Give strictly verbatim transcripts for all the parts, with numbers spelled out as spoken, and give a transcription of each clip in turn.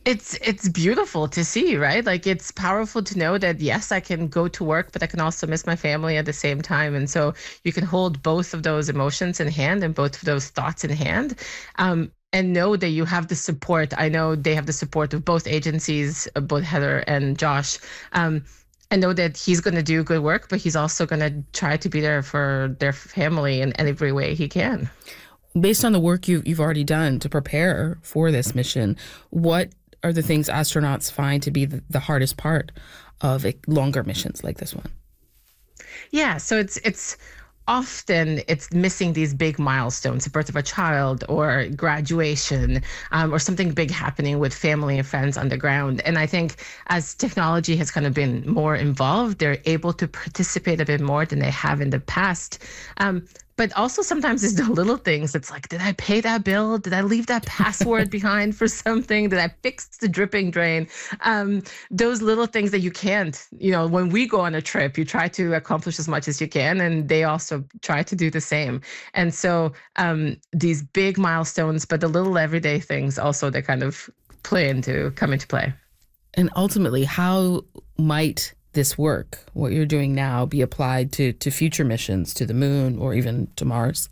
It's it's beautiful to see, right? Like it's powerful to know that yes, I can go to work, but I can also miss my family at the same time. And so you can hold both of those emotions in hand and both of those thoughts in hand. Um, and know that you have the support. I know they have the support of both agencies, uh, both Heather and Josh. Um, and know that he's going to do good work, but he's also going to try to be there for their family in every way he can. Based on the work you've, you've already done to prepare for this mission, what are the things astronauts find to be the, the hardest part of a, longer missions like this one? Yeah, so it's it's often it's missing these big milestones, the birth of a child or graduation, um, or something big happening with family and friends on the ground. And I think as technology has kind of been more involved, they're able to participate a bit more than they have in the past. Um, but also sometimes it's the little things. It's like, did I pay that bill? Did I leave that password behind for something? Did I fix the dripping drain? Um, those little things that you can't, you know, when we go on a trip, you try to accomplish as much as you can, and they also try to do the same. And so um, these big milestones, but the little everyday things also that kind of play into, come into play. And ultimately, how might this work, what you're doing now, be applied to, to future missions to the moon or even to Mars?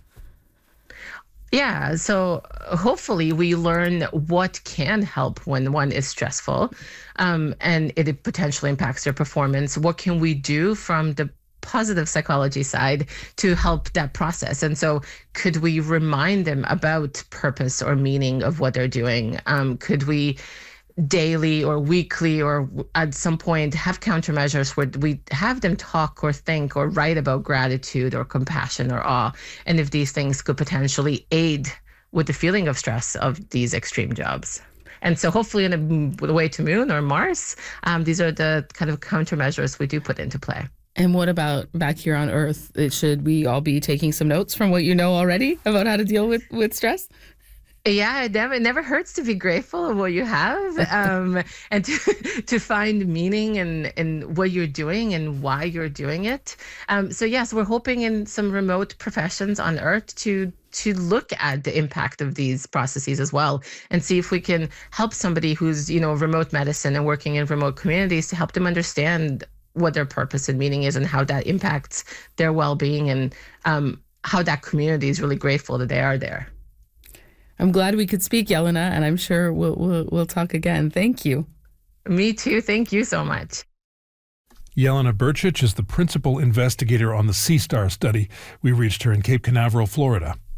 Yeah, so hopefully we learn what can help when one is stressful, um, and it potentially impacts their performance. What can we do from the positive psychology side to help that process? And so could we remind them about purpose or meaning of what they're doing? Um, could we daily or weekly or at some point have countermeasures where we have them talk or think or write about gratitude or compassion or awe, and if these things could potentially aid with the feeling of stress of these extreme jobs. And so hopefully in the way to moon or Mars, um, these are the kind of countermeasures we do put into play. And what about back here on Earth? Should we all be taking some notes from what you know already about how to deal with, with stress? Yeah, it never, it never hurts to be grateful of what you have, um, and to to find meaning in, in what you're doing and why you're doing it. Um, so yes, we're hoping in some remote professions on Earth to to look at the impact of these processes as well, and see if we can help somebody who's, you know, remote medicine and working in remote communities to help them understand what their purpose and meaning is and how that impacts their well-being, and um, how that community is really grateful that they are there. I'm glad we could speak, Jelena, and I'm sure we'll, we'll we'll talk again. Thank you. Me too. Thank you so much. Jelena Brcic is the principal investigator on the Sea Star study. We reached her in Cape Canaveral, Florida.